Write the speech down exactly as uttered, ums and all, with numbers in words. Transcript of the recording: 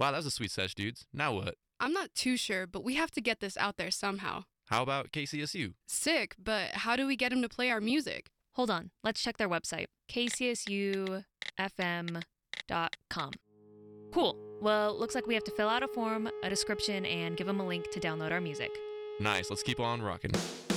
Wow, that was a sweet sesh, dudes. Now what? I'm not too sure, but we have to get this out there somehow. How about K C S U? Sick, but how do we get him to play our music? Hold on, let's check their website, k c s u f m dot com. Cool. Well, looks like we have to fill out a form, a description, and give them a link to download our music. Nice, let's keep on rocking.